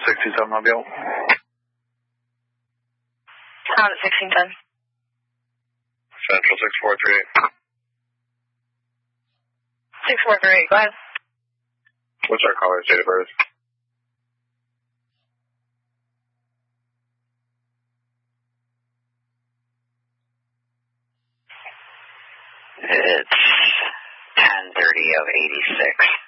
1610 Mobile. Sound at 1610. Central 6438. 6438, go ahead. What's our caller's date of birth? It's 10:30 of 86.